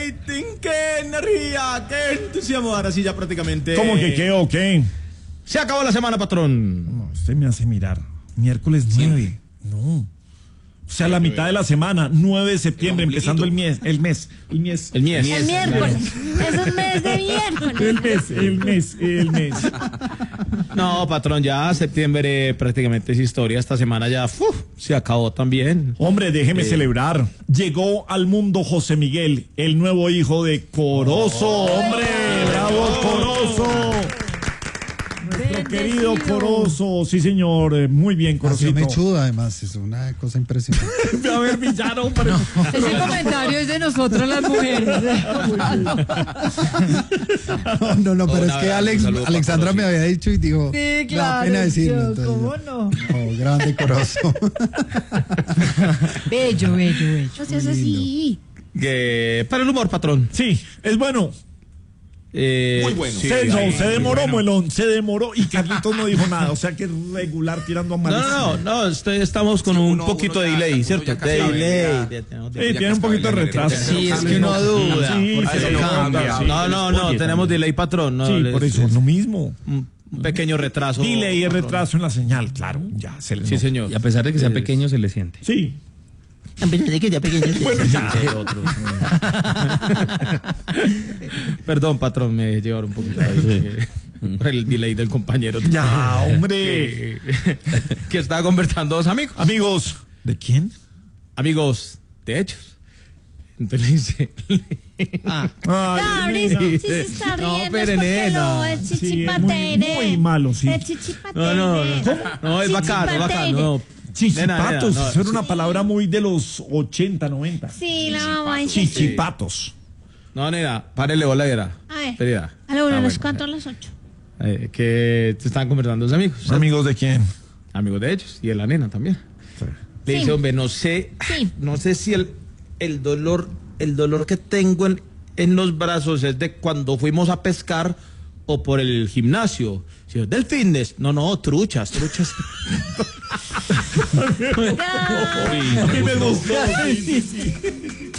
rating, qué energía, qué entusiasmo. Ahora sí ya prácticamente... ¿Cómo que qué o qué? Se acabó la semana, patrón. No, usted me hace mirar. Miércoles 9. No. O sea, la mitad de la semana, 9 de septiembre, empezando el mes. El miércoles. Es un mes de miércoles. El mes. No, patrón, ya septiembre prácticamente es historia. Esta semana ya se acabó también. Hombre, déjeme celebrar. Llegó al mundo José Miguel, el nuevo hijo de Corozo. ¡Hombre! ¡Bravo, Corozo! Nuestro querido Corozo. Sí, señor. Muy bien, Corocito. Nació mechudo, además. Es una cosa impresionante. A ver, villano, hombre. Ese comentario es de nosotros las mujeres. No, pero es que Alexandra me había dicho y dijo, Sí, me da claro. pena decirlo. Entonces, ¿Cómo no? Oh, grande Corozo. Bello. No seas así. Para el humor, patrón. Sí, es bueno. Muy bueno. Se demoró, Muelón, se demoró y Carlitos no dijo nada, o sea que regular tirando a mal. No, estamos con un poquito de delay, ¿cierto? Tiene un poquito de retraso. Sí, es que uno duda. Sí, se cambia. No, tenemos delay, patrón. No, sí, por eso es lo mismo. Un pequeño retraso. Delay y retraso en la señal, claro, ya se le Sí, señor. Y a pesar de que sea pequeño, se le siente. Sí. A pesar de que ya pequeño. Bueno, ya. Perdón, patrón, me llevaron un poquito por el delay del compañero. Ya, hombre. Que estaba conversando dos amigos. Amigos, ¿de quién? Amigos de hechos. Entonces le dice... Sí se está riendo. No, pero es porque nena. no, es Sí, es chichipatere. muy malo, sí. Es chichipatere. No, es bacano. No. Chichipatos, Nena, eso era una palabra muy de los 80, 90. Sí, la mamá dice. Chichipatos. No, nena, párele bola, era. A ver. Espera. A la 1, a las 4, a las 8. Que te estaban conversando dos amigos. ¿sabes? ¿Amigos de quién? Amigos de ellos y de la nena también. Le dice, hombre, no sé si el dolor que tengo en los brazos es de cuando fuimos a pescar o por el gimnasio. Si del fitness. No, truchas. A mí me gustó. Sí.